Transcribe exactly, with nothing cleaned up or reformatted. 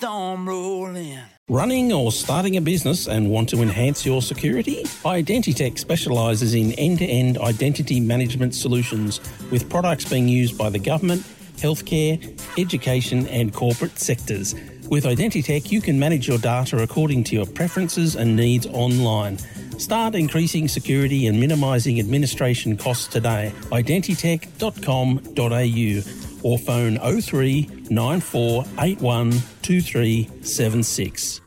storm rolling. Running or starting a business and want to enhance your security? Identitech specialises in end-to-end identity management solutions with products being used by the government, healthcare, education and corporate sectors. With Identitech, you can manage your data according to your preferences and needs online. Start increasing security and minimising administration costs today. identitech dot com dot a u or phone oh three nine four eight one two three seven six.